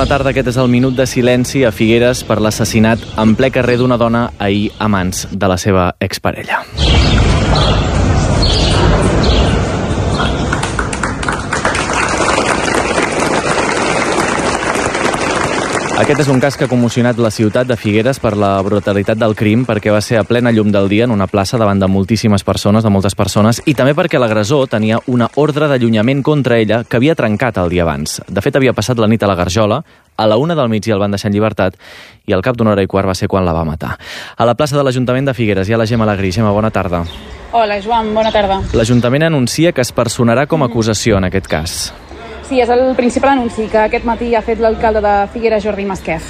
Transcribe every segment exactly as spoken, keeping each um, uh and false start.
Bona tarda, aquest és el minut de silenci a Figueres per l'assassinat en ple carrer d'una dona ahir a mans de la seva exparella. Aquest és un cas que ha commocionat la ciutat de Figueres per la brutalitat del crim, perquè va ser a plena llum del dia en una plaça davant de moltíssimes persones, de moltes persones, i també perquè l'agressor tenia una ordre d'allunyament contra ella que havia trencat el dia abans. De fet, havia passat la nit a la Garjola, a la una del migdia el van deixar en llibertat i al cap d'una hora i quart va ser quan la va matar. A la plaça de l'Ajuntament de Figueres hi ha la Gemma Alegrí. Gemma, bona tarda. Hola, Joan, bona tarda. L'Ajuntament anuncia que es personarà com a acusació en aquest cas. Sí, és el principal anunci que aquest matí ha fet l'alcalde de Figueres, Jordi Masquef.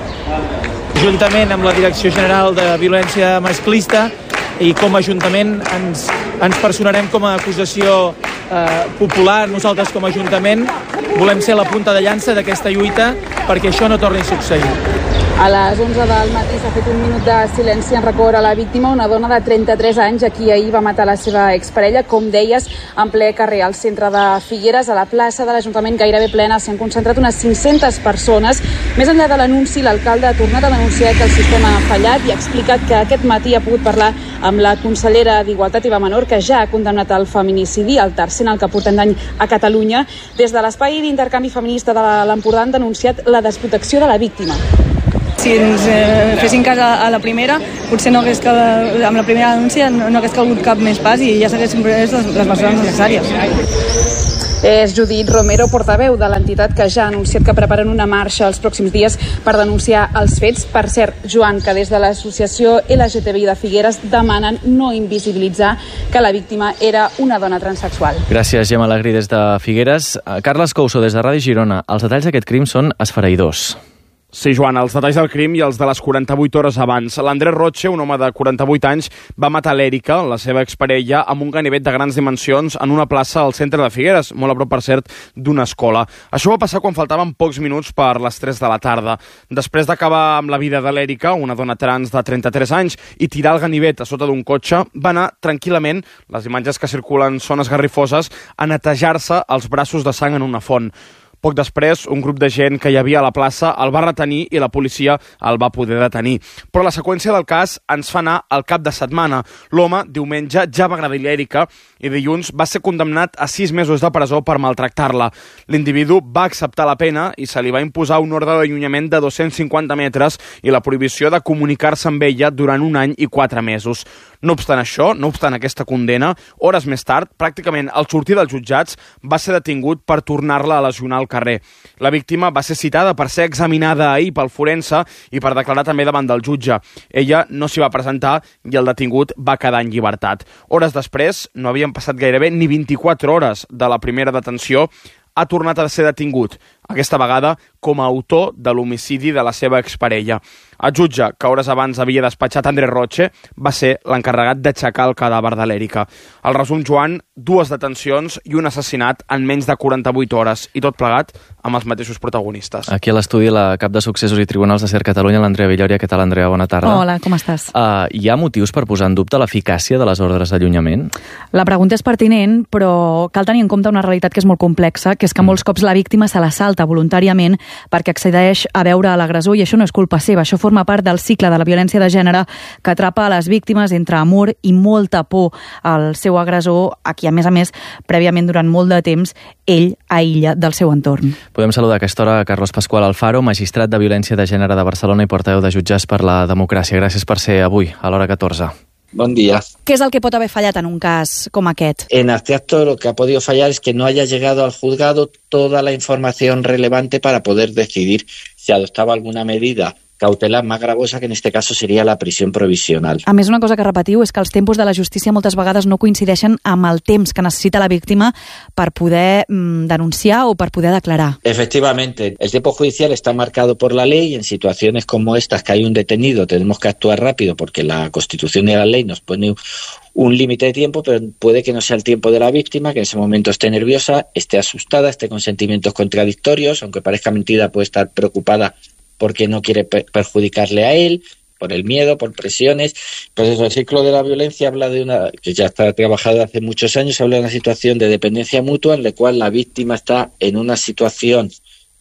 Juntament amb la Direcció General de Violència Masclista i com a Ajuntament ens, ens personarem com a acusació eh, popular. Nosaltres com a Ajuntament volem ser la punta de llança d'aquesta lluita perquè això no torni a succeir. A les onze del matí s'ha fet un minut de silenci en record a la víctima, una dona de trenta-tres anys a qui ahir va matar la seva exparella, com deies, en ple carrer al centre de Figueres. A la plaça de l'Ajuntament gairebé plena s'han concentrat unes cinc-centes persones. Més enllà de l'anunci, l'alcalde ha tornat a denunciar que el sistema ha fallat i ha explicat que aquest matí ha pogut parlar amb la consellera d'Igualtat i la Menor, que ja ha condemnat el feminicidi, el tercer en el que portem d'any a Catalunya. Des de l'espai d'intercanvi feminista de l'Empordà han denunciat la desprotecció de la víctima. Si ens eh, fessin cas a, a la primera, potser no hagués cal, amb la primera denúncia no, no hagués calgut cap més pas i ja s'haguessin pres les, les mesures necessàries. És Judit Romero, portaveu de l'entitat, que ja ha anunciat que preparen una marxa els pròxims dies per denunciar els fets. Per cert, Joan, que des de l'associació L G T B I de Figueres demanen no invisibilitzar que la víctima era una dona transsexual. Gràcies, Gemma Alegrí, des de Figueres. Carles Couso, des de Ràdio Girona. Els detalls d'aquest crim són esfereïdors. Sí, Joan, els detalls del crim i els de les quaranta-vuit hores abans. L'Andrés Roche, un home de quaranta-vuit anys, va matar l'Èrica, la seva exparella, amb un ganivet de grans dimensions en una plaça al centre de Figueres, molt a prop, per cert, d'una escola. Això va passar quan faltaven pocs minuts per les tres de la tarda. Després d'acabar amb la vida de l'Èrica, una dona trans de trenta-tres anys, i tirar el ganivet a sota d'un cotxe, va anar tranquil·lament, les imatges que circulen són esgarrifoses, a netejar-se els braços de sang en una font. Poc després, un grup de gent que hi havia a la plaça el va retenir i la policia el va poder detenir. Però la seqüència del cas ens fa anar al cap de setmana. L'home, diumenge, ja va agredir l'Èrica i dilluns va ser condemnat a sis mesos de presó per maltractar-la. L'individu va acceptar la pena i se li va imposar un ordre d'allunyament de dos-cents cinquanta metres i la prohibició de comunicar-se amb ella durant un any i quatre mesos. No obstant això, no obstant aquesta condena, hores més tard, pràcticament al sortir dels jutjats, va ser detingut per tornar-la a lesionar al carrer. La víctima va ser citada per ser examinada ahir pel forense i per declarar també davant del jutge. Ella no s'hi va presentar i el detingut va quedar en llibertat. Hores després, no havien passat gairebé ni vint-i-quatre hores de la primera detenció, ha tornat a ser detingut, aquesta vegada com a autor de l'homicidi de la seva exparella. El jutge, que hores abans havia despatxat Andrés Roche, va ser l'encarregat d'aixecar el cadàver de l'Èrica. El resum, Joan, dues detencions i un assassinat en menys de quaranta-vuit hores, i tot plegat amb els mateixos protagonistes. Aquí a l'estudi la cap de Successos i Tribunals de C E R Catalunya, l'Andrea Villòria. Què tal, Andrea? Bona tarda. Hola, com estàs? Uh, hi ha motius per posar en dubte l'eficàcia de les ordres d'allunyament? La pregunta és pertinent, però cal tenir en compte una realitat que és molt complexa, que és que molts cops la víctima se l'assalta voluntàriament perquè accedeix a veure l'agressor, i això no és culpa seva, això forma part del cicle de la violència de gènere que atrapa a les víctimes entre amor i molta por al seu agressor, a qui, a més a més, prèviament durant molt de temps, ell aïlla del seu entorn. Podem saludar a aquesta hora a Carlos Pascual Alfaro, magistrat de Violència de Gènere de Barcelona i portaveu de Jutges per la Democràcia. Gràcies per ser avui, a l'hora catorze. Buen día. ¿Qué es el que pot haver fallat en un cas com aquest? En este acto lo que ha podido fallar es que no haya llegado al juzgado toda la información relevante para poder decidir si adoptaba alguna medida cautelar más gravosa, que en este caso seria la prisión provisional. A més, una cosa que repetiu és que els tempos de la justícia moltes vegades no coincideixen amb el temps que necessita la víctima per poder mm, denunciar o per poder declarar. Efectivamente, el tiempo judicial está marcado por la ley y en situaciones como estas, que hay un detenido, tenemos que actuar rápido porque la Constitución y la ley nos pone un límite de tiempo, pero puede que no sea el tiempo de la víctima, que en ese momento esté nerviosa, esté asustada, esté con sentimientos contradictorios, aunque parezca mentira, puede estar preocupada porque no quiere per- perjudicarle a él, por el miedo, por presiones. Entonces, el ciclo de la violencia habla de una, que ya está trabajado hace muchos años, habla de una situación de dependencia mutua en la cual la víctima está en una situación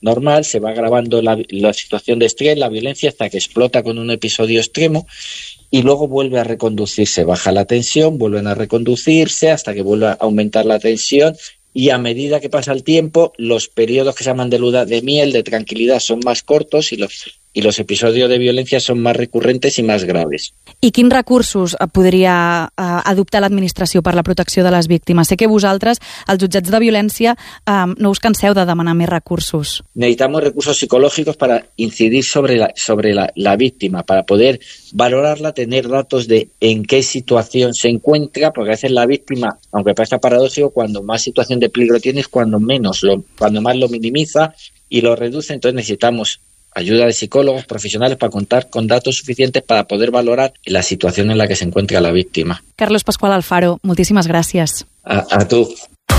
normal, se va agravando la, la situación de estrés, la violencia, hasta que explota con un episodio extremo y luego vuelve a reconducirse. Baja la tensión, vuelven a reconducirse hasta que vuelve a aumentar la tensión. Y a medida que pasa el tiempo, los periodos que se llaman de luna de miel, de tranquilidad, son más cortos i los, i los episodios de violència són més recurrents i més graves. I quins recursos podria eh, adoptar l'administració per la protecció de les víctimes? Sé que vosaltres, els jutjats de violència, eh, no us canseu de demanar més recursos. Necesitamos recursos psicológicos para incidir sobre la, sobre la, la víctima, para poder valorarla, tener datos de en qué situación se encuentra, porque a veces la víctima, aunque parezca paradójico, cuando más situación de peligro tiene es cuando menos, lo, cuando más lo minimiza y lo reduce. Entonces necesitamos ayuda de psicólogos profesionales para contar con datos suficientes para poder valorar la situación en la que se encuentra la víctima. Carlos Pascual Alfaro, moltíssimes gràcies. A, a tu.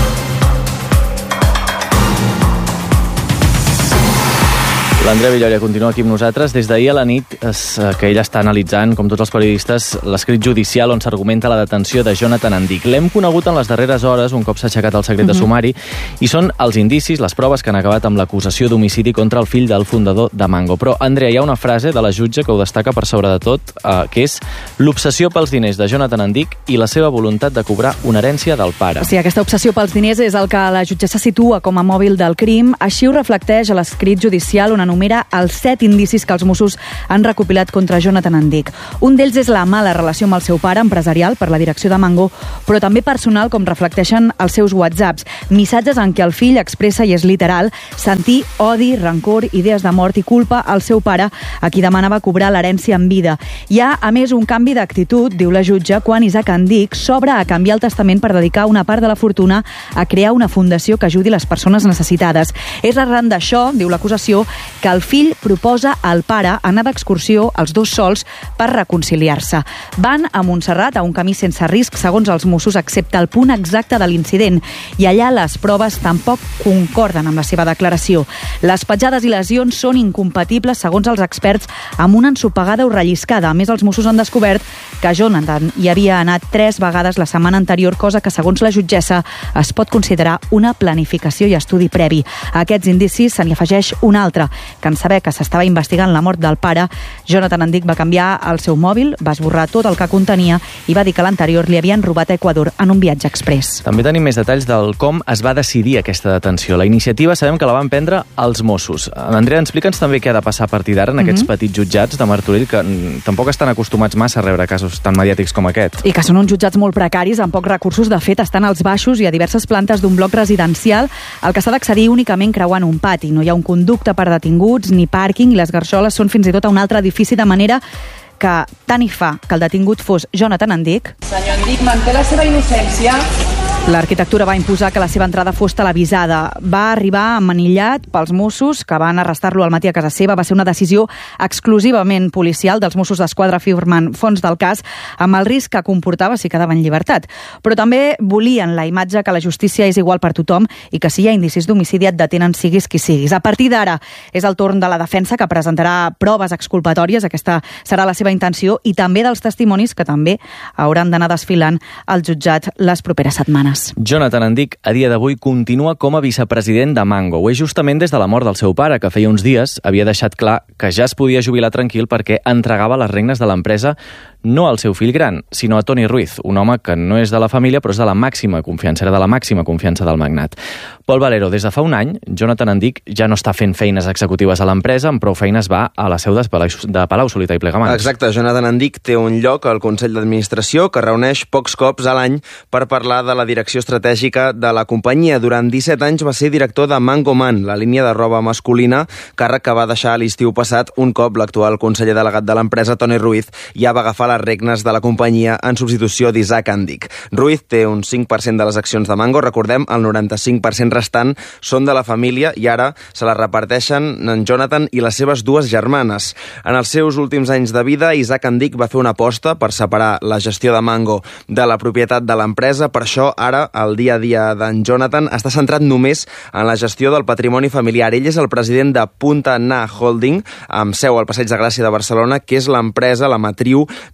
L'Andrea Villoria continua aquí amb nosaltres. Des d'ahir a la nit, es, que ella està analitzant, com tots els periodistes, l'escrit judicial on s'argumenta la detenció de Jonathan Andic. L'hem conegut en les darreres hores, un cop s'ha aixecat el secret uh-huh. de sumari, i són els indicis, les proves que han acabat amb l'acusació d'homicidi contra el fill del fundador de Mango. Però, Andrea, hi ha una frase de la jutge que ho destaca per sobre de tot, eh, que és l'obsessió pels diners de Jonathan Andic i la seva voluntat de cobrar una herència del pare. Sí, aquesta obsessió pels diners és el que la jutgessa situa com a mòbil del crim. Així ho reflecteix a l'escrit judicial on enumera els set indicis que els Mossos han recopilat contra Jonathan Andic. Un d'ells és la mala relació amb el seu pare, empresarial, per la direcció de Mango, però també personal, com reflecteixen els seus whatsapps. Missatges en què el fill expressa, i és literal, sentir odi, rancor, idees de mort i culpa al seu pare, a qui demanava cobrar l'herència en vida. Hi ha, a més, un canvi d'actitud, diu la jutge, quan Isaac Andic s'obre a canviar el testament per dedicar una part de la fortuna a crear una fundació que ajudi les persones necessitades. És arran d'això, diu l'acusació, que el fill proposa al pare anar d'excursió els dos sols per reconciliar-se. Van a Montserrat, a un camí sense risc, segons els Mossos, excepte el punt exacte de l'incident, i allà les proves tampoc concorden amb la seva declaració. Les petjades i lesions són incompatibles, segons els experts, amb una ensopegada o relliscada. A més, els Mossos han descobert que Jonathan hi havia anat tres vegades la setmana anterior, cosa que, segons la jutgessa, es pot considerar una planificació i estudi previ. A aquests indicis se n'hi afegeix un altre, que en saber que s'estava investigant la mort del pare, Jonathan Andic va canviar el seu mòbil, va esborrar tot el que contenia i va dir que l'anterior li havien robat a Equador en un viatge express. També tenim més detalls del com es va decidir aquesta detenció. La iniciativa sabem que la van prendre els Mossos. Andrea, explica'ns també què ha de passar a partir d'ara en aquests mm-hmm. petits jutjats de Martorell, que tampoc estan acostumats massa a rebre casos tan mediàtics com aquest. I que són uns jutjats molt precaris, amb pocs recursos. De fet, estan als baixos i a diverses plantes d'un bloc residencial al que s'ha d'accedir únicament creuant un pati. No hi ha un conducte per detinguts ni pàrquing, i les garxoles són fins i tot a un altre edifici, de manera que tant hi fa que el detingut fos Jonathan Andic. Senyor Andic manté la seva innocència. L'arquitectura va imposar que la seva entrada fos televisada. Va arribar emmanillat pels Mossos, que van arrestar-lo al matí a casa seva. Va ser una decisió exclusivament policial dels Mossos d'Esquadra, firmen fons del cas, amb el risc que comportava si quedava en llibertat. Però també volien la imatge que la justícia és igual per tothom i que si hi ha indicis d'homicidi et detenen siguis qui siguis. A partir d'ara és el torn de la defensa, que presentarà proves exculpatòries. Aquesta serà la seva intenció, i també dels testimonis, que també hauran d'anar desfilant al jutjat les properes setmanes. Jonathan Andic, a dia d'avui, continua com a vicepresident de Mango. Ho és justament des de la mort del seu pare, que feia uns dies havia deixat clar que ja es podia jubilar tranquil perquè entregava les regnes de l'empresa no al seu fill gran, sinó a Toni Ruiz, un home que no és de la família, però és de la màxima confiança, era de la màxima confiança del magnat. Pol Valero, des de fa un any, Jonathan Andic ja no està fent feines executives a l'empresa, amb prou feines va a la seu de Palau Solità i Plegamans. Exacte, Jonathan Andic té un lloc al Consell d'Administració que reuneix pocs cops a l'any per parlar de la direcció estratègica de la companyia. Durant disset anys va ser director de Mango Man, la línia de roba masculina, càrrec que va deixar a l'estiu passat un cop l'actual conseller delegat de l'empresa, Toni Ruiz, ja va agafar les regnes de la companyia en substitució d'Isaac Andic. Ruiz té un cinc per cent de les accions de Mango, recordem, el noranta-cinc per cent restant són de la família i ara se les reparteixen en Jonathan i les seves dues germanes. En els seus últims anys de vida, Isaac Andic va fer una aposta per separar la gestió de Mango de la propietat de l'empresa. Per això, ara, el dia a dia d'en Jonathan està centrat només en la gestió del patrimoni familiar. Ell és el president de Punta Na Holding, amb seu al Passeig de Gràcia de Barcelona, que és l'empresa, la matriu,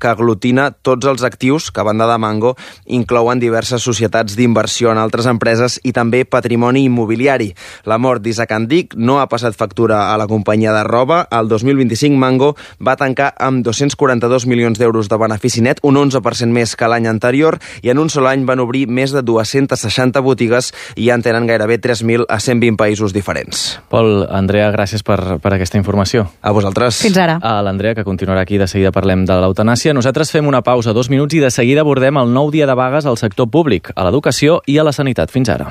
que aglutina tots els actius que, a banda de Mango, inclouen diverses societats d'inversió en altres empreses i també patrimoni immobiliari. La mort d'Isaac Andic no ha passat factura a la companyia de roba. El dos mil vint-i-cinc Mango va tancar amb dos-cents quaranta-dos milions d'euros de benefici net, un onze per cent més que l'any anterior, i en un sol any van obrir més de dues-centes seixanta botigues i ja en tenen gairebé tres mil a cent vint països diferents. Pol, Andrea, gràcies per, per aquesta informació. A vosaltres. Fins ara. A l'Andrea, que continuarà aquí. De seguida parlem de l'eutanàsia. Nosaltres fem una pausa, dos minuts, i de seguida abordem el nou dia de vagues al sector públic, a l'educació i a la sanitat. Fins ara.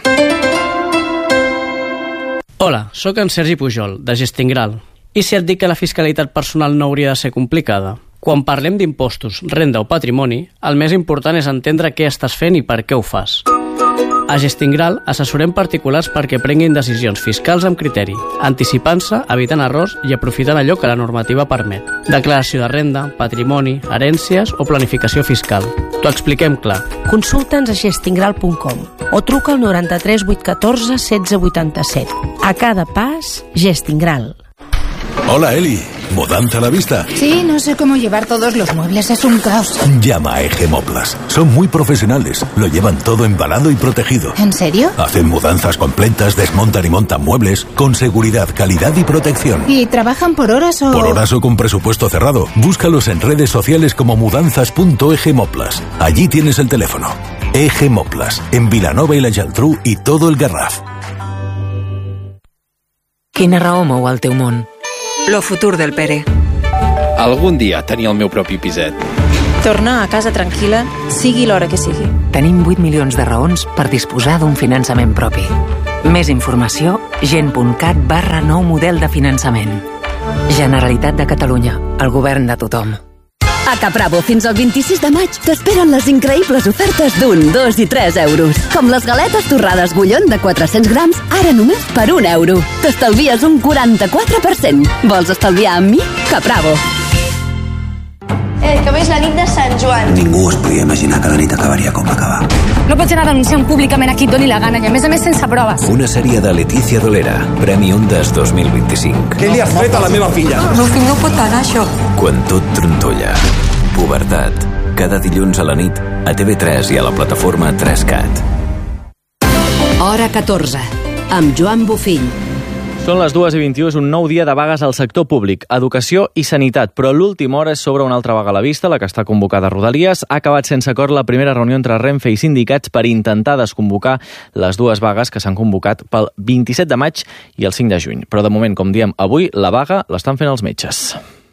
Hola, sóc en Sergi Pujol, de Gestingral. I si et dic que la fiscalitat personal no hauria de ser complicada? Quan parlem d'impostos, renda o patrimoni, el més important és entendre què estàs fent i per què ho fas. A Gestingral assessorem particulars perquè prenguin decisions fiscals amb criteri, anticipant-se, evitant errors i aprofitant allò que la normativa permet. Declaració de renda, patrimoni, herències o planificació fiscal. T'ho expliquem clar. Consulta'ns a gestingral punt com o truca al noranta-tres vuit catorze setze vuitanta-set. A cada pas, Gestingral. Hola, Eli. ¿Mudanza a la vista? Sí, no sé cómo llevar todos los muebles, es un caos. Llama a Egemoplas. Son muy profesionales. Lo llevan todo embalado y protegido. ¿En serio? Hacen mudanzas completas, desmontan y montan muebles con seguridad, calidad y protección. ¿Y trabajan por horas o...? Por horas o con presupuesto cerrado. Búscalos en redes sociales como mudanzas punto egemoplas. Allí tienes el teléfono. Egemoplas, en Vilanova i la Geltrú i todo el Garraf. Quina raó mou el teu món? Lo futur del Pere. Algun dia tenir el meu propi piset. Tornar a casa tranquil·la, sigui l'hora que sigui. Tenim vuit milions de raons per disposar d'un finançament propi. Més informació, gent.cat barra nou model de finançament. Generalitat de Catalunya, el govern de tothom. A Capravo, fins al vint-i-sis de maig, t'esperen les increïbles ofertes d'un, dos i tres euros. Com les galetes torrades Bullón de quatre-cents grams, ara només per un euro. T'estalvies un quaranta-quatre per cent. Vols estalviar amb mi? Capravo. Eh, que avui és la nit de Sant Joan. Ningú es podia imaginar que la nit acabaria com va acabar. No pots anar denunciant públicament a qui et doni la gana i a més a més sense proves. Una sèrie de Letícia Dolera, Premi Ondas dos mil vint-i-cinc. Què li has fet a la meva filla? El meu fill no pot anar, això. Quan tot trontolla. Pubertat. Cada dilluns a la nit a T V tres i a la plataforma tres cat. Hora catorze, amb Joan Bofill. Són les dues i vint-i-u, és un nou dia de vagues al sector públic, educació i sanitat, però l'última hora és sobre una altra vaga a la vista, la que està convocada a Rodalies. Ha acabat sense acord la primera reunió entre Renfe i sindicats per intentar desconvocar les dues vagues que s'han convocat pel vint-i-set de maig i el cinc de juny. Però de moment, com diem avui, la vaga l'estan fent els metges.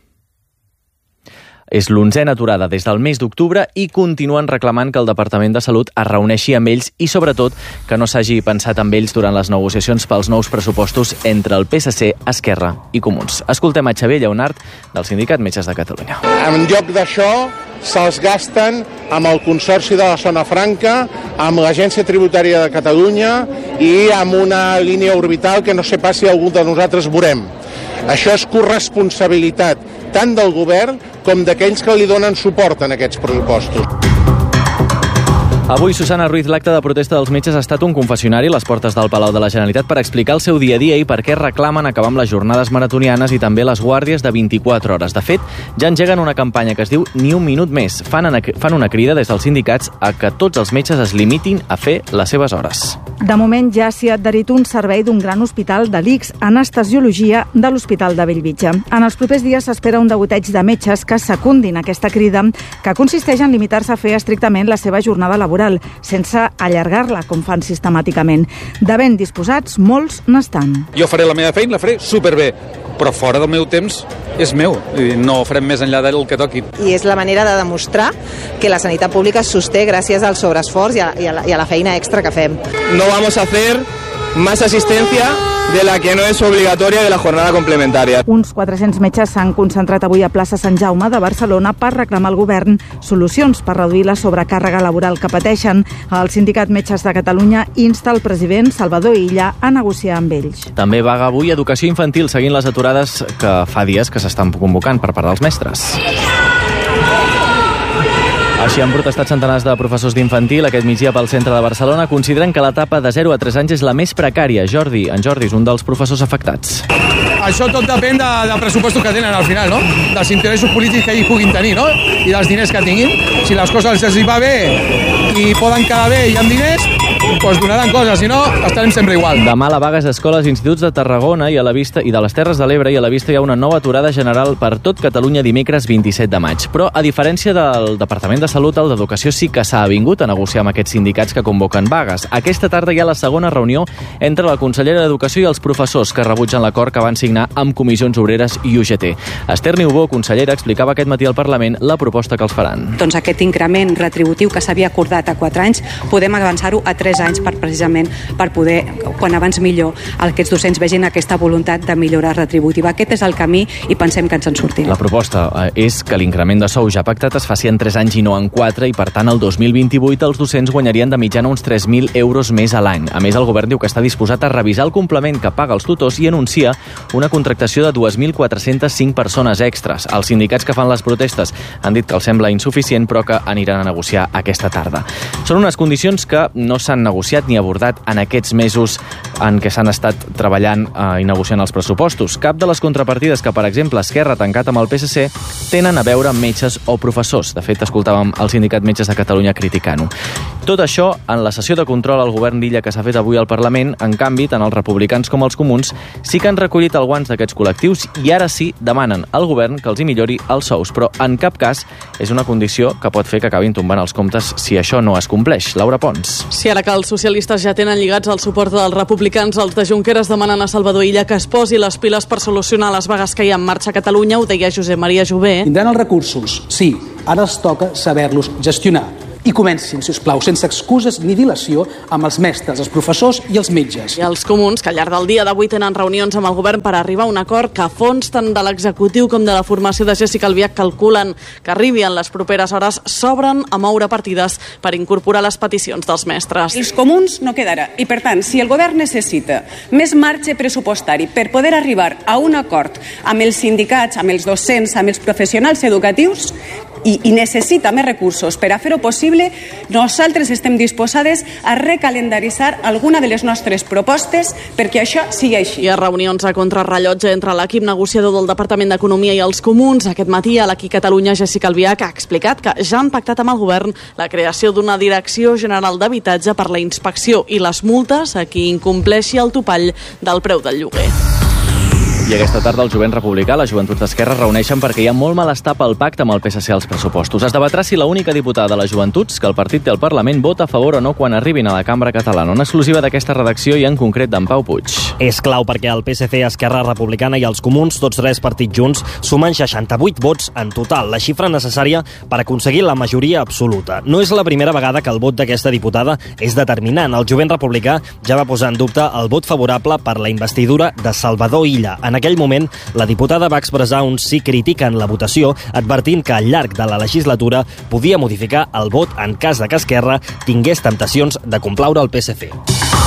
És l'onzena aturada des del mes d'octubre i continuen reclamant que el Departament de Salut es reuneixi amb ells i, sobretot, que no s'hagi pensat amb ells durant les negociacions pels nous pressupostos entre el P S C, Esquerra i Comuns. Escoltem a Xavier Lleonart, del Sindicat Metges de Catalunya. En lloc d'això, se'ls gasten amb el Consorci de la Zona Franca, amb l'Agència Tributària de Catalunya i amb una línia orbital que no sé pas si algú de nosaltres veurem. Això és corresponsabilitat tant del govern com d'aquells que li donen suport en aquests pressupostos. Avui, Susana Ruiz, l'acte de protesta dels metges ha estat un confessionari a les portes del Palau de la Generalitat per explicar el seu dia a dia i per què reclamen acabar amb les jornades maratonianes i també les guàrdies de vint-i-quatre hores. De fet, ja engeguen una campanya que es diu Ni un minut més. Fan una, fan una crida des dels sindicats a que tots els metges es limitin a fer les seves hores. De moment ja s'hi ha adherit un servei d'un gran hospital de l'I C S, anestesiologia de l'Hospital de Bellvitge. En els propers dies s'espera un degoteig de metges que secundin aquesta crida, que consisteix en limitar-se a fer estrictament la seva jornada laboral, sense allargar-la, com fan sistemàticament. De ben disposats, molts n'estan. Jo faré la meva feina, la faré superbé, però fora del meu temps és meu, i no farem més enllà del que toqui. I és la manera de demostrar que la sanitat pública es sosté gràcies al sobreesforç i a, i a, la, i a la feina extra que fem. No vamos a hacer más asistencia de la que no es obligatoria de la jornada complementaria. Uns quatre-cents metges s'han concentrat avui a plaça Sant Jaume de Barcelona per reclamar al govern solucions per reduir la sobrecàrrega laboral que pateixen. El Sindicat Metges de Catalunya insta el president Salvador Illa a negociar amb ells. També vaga avui Educació Infantil, seguint les aturades que fa dies que s'estan convocant per part dels mestres. Així han protestat centenars de professors d'infantil aquest migdia pel centre de Barcelona. Consideren que l'etapa de zero a tres anys és la més precària. Jordi, en Jordi és un dels professors afectats. Això tot depèn de, del pressupost que tenen al final, no? Dels interessos polítics que ells puguin tenir, no? I dels diners que tinguin. Si les coses els hi va bé i poden quedar bé i amb diners, doncs donaran coses, si no, estarem sempre igual. Demà a la vaga a escoles i instituts de Tarragona i a la vista i de les Terres de l'Ebre i a la vista hi ha una nova aturada general per tot Catalunya dimecres vint-i-set de maig. Però, a diferència del Departament de Salut, el d'Educació sí que s'ha avingut a negociar amb aquests sindicats que convoquen vagues. Aquesta tarda hi ha la segona reunió entre la consellera d'Educació i els professors que rebutgen l'acord que van signar amb Comissions Obreres i U G T. Esther Niubó, consellera, explicava aquest matí al Parlament la proposta que els faran. Doncs aquest increment retributiu que s'havia acordat a quatre anys, podem avançar-ho a tres anys per precisament per poder, quan abans millor, aquests docents vegin aquesta voluntat de millora retributiva. Aquest és el camí i pensem que ens en sortirà. La proposta és que l'increment de sou ja pactat es faci en tres anys i no en quatre i, per tant, el dos mil vint-i-vuit els docents guanyarien de mitjana uns tres mil euros més a l'any. A més, el govern diu que està disposat a revisar el complement que paga els tutors i anuncia una contractació de dues mil quatre-cents cinc persones extres. Els sindicats que fan les protestes han dit que els sembla insuficient, però que aniran a negociar aquesta tarda. Són unes condicions que no s'han negociat ni abordat en aquests mesos en què s'han estat treballant eh, i negociant els pressupostos. Cap de les contrapartides que, per exemple, Esquerra ha tancat amb el P S C tenen a veure amb metges o professors. De fet, escoltàvem el sindicat Metges de Catalunya criticant-ho. Tot això, en la sessió de control al govern d'Illa que s'ha fet avui al Parlament, en canvi, tant els republicans com els comuns sí que han recollit el guants d'aquests col·lectius i ara sí demanen al govern que els hi millori els sous, però en cap cas és una condició que pot fer que acabin tombant els comptes si això no es compleix. Laura Pons. Sí, ara que els socialistes ja tenen lligats el suport dels republicans, els de Junqueras demanen a Salvador Illa que es posi les piles per solucionar les vagues que hi ha en marxa a Catalunya. Ho deia Josep Maria Jové. Tindran els recursos, sí. Ara els toca saber-los gestionar. I comencin, si us plau, sense excuses ni dilació, amb els mestres, els professors i els metges. I els comuns, que al llarg del dia d'avui tenen reunions amb el govern per arribar a un acord que a fons tant de l'executiu com de la formació de Jéssica Albiach calculen que arribi en les properes hores, s'obren a moure partides per incorporar les peticions dels mestres. Els comuns no quedarà. I, per tant, si el govern necessita més marge pressupostari per poder arribar a un acord amb els sindicats, amb els docents, amb els professionals educatius, i, i necessita més recursos per a fer-ho possible, nosaltres estem disposades a recalendaritzar alguna de les nostres propostes perquè això sigui així. Hi ha reunions a contrarrellotge entre l'equip negociador del Departament d'Economia i els comuns. Aquest matí a l'Aquí Catalunya, Jéssica Albiach ha explicat que ja han pactat amb el govern la creació d'una Direcció General d'Habitatge per la inspecció i les multes a qui incompleixi el topall del preu del lloguer. I aquesta tarda el jovent republicà, la joventut d'Esquerra, reuneixen perquè hi ha molt malestar pel pacte amb el P S C als pressupostos. Es debatrà si l'única diputada de les joventuts que el partit té al Parlament vota a favor o no quan arribin a la cambra catalana. Una exclusiva d'aquesta redacció i en concret d'en Pau Puig. És clau perquè el P S C, Esquerra Republicana i els comuns, tots tres partits junts, sumen seixanta-vuit vots en total, la xifra necessària per aconseguir la majoria absoluta. No és la primera vegada que el vot d'aquesta diputada és determinant. El jovent republicà ja va posar en dubte el vot favorable per la investidura de Salvador Illa. En aquell moment, la diputada va expressar un sí crític en la votació, advertint que al llarg de la legislatura podia modificar el vot en cas de que Esquerra tingués temptacions de complaure el P S C.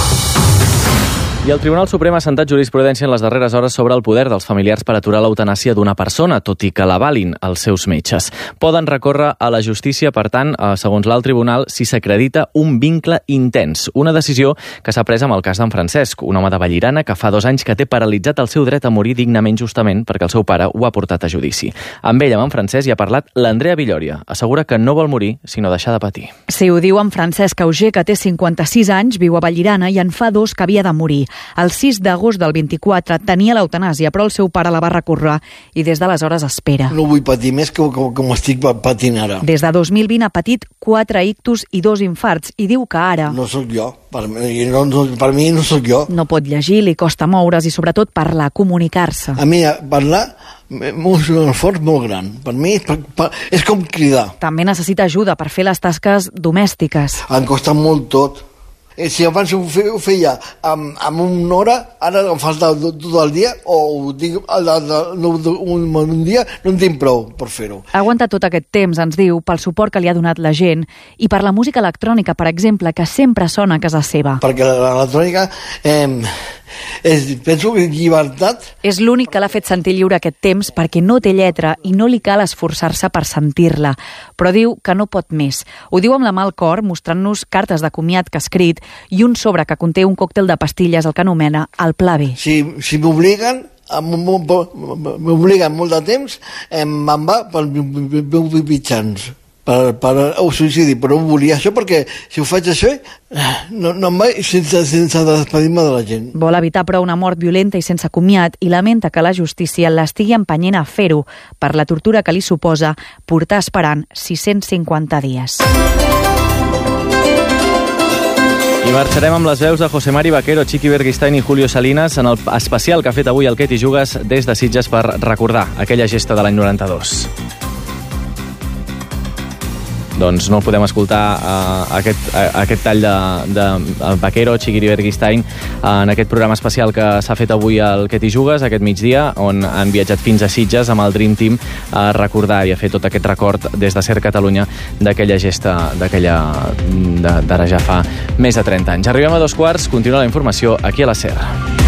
I el Tribunal Suprem ha assentat jurisprudència en les darreres hores sobre el poder dels familiars per aturar l'eutanàsia d'una persona, tot i que l'avalin els seus metges. Poden recórrer a la justícia, per tant, segons l'alt tribunal, si s'acredita un vincle intens. Una decisió que s'ha pres amb el cas d'en Francesc, un home de Vallirana que fa dos anys que té paralitzat el seu dret a morir dignament justament perquè el seu pare ho ha portat a judici. Amb ell, amb en Francesc, hi ha parlat l'Andrea Villòria. Assegura que no vol morir, sinó deixar de patir. Sí, ho diu en Francesc Auger, que té cinquanta-sis anys, viu a Vallirana i en fa dos que havia de morir. El sis d'agost del vint-i-quatre tenia l'eutanàsia, però el seu pare la va recórrer i des d'aleshores espera. No vull patir més que com estic patint ara. Des de dos mil vint ha patit quatre ictus i dos infarts i diu que ara... No sóc jo, per mi no, no, per mi no sóc jo. No pot llegir, li costa moure's i sobretot parlar, comunicar-se. A mi parlar és un esforç molt gran. Per mi per, per, és com cridar. També necessita ajuda per fer les tasques domèstiques. Em costa molt tot. Si abans ho feia amb, amb una hora, ara em falta tot el dia, o ho dic un, un dia, no en tinc prou per fer-ho. Ha aguantat tot aquest temps, ens diu, pel suport que li ha donat la gent i per la música electrònica, per exemple, que sempre sona a casa seva. Perquè l'electrònica eh, És, penso que llibertat... És l'únic que l'ha fet sentir lliure aquest temps perquè no té lletra i no li cal esforçar-se per sentir-la. Però diu que no pot més. Ho diu amb la mà al cor, mostrant-nos cartes de comiat que ha escrit i un sobre que conté un còctel de pastilles, el que anomena el Pla B. Si, si m'obliguen, m'obliguen molt de temps, me'n va pels meus mitjans. Per, per el suïcidi, però no volia això perquè si ho faig això no, no em vaig sense, sense despedir-me de la gent. Vol evitar però una mort violenta i sense comiat i lamenta que la justícia l'estigui empenyent a fer-ho per la tortura que li suposa portar esperant sis-cents cinquanta dies. I marxarem amb les veus de José Mari Vaquero, Chiqui Berguistain i Julio Salinas en el especial que ha fet avui el Què t'hi jugues des de Sitges per recordar aquella gesta de l'any noranta-dos. Doncs no podem escoltar uh, aquest, uh, aquest tall de, de Vaquero, Chiqui Berguistain uh, en aquest programa especial que s'ha fet avui al Què t'hi jugues, aquest migdia, on han viatjat fins a Sitges amb el Dream Team a recordar i a fer tot aquest record des de Ser Catalunya d'aquella gesta d'aquella d'ara ja fa més de trenta anys. Arribem a dos quarts, continua la informació aquí a la SER.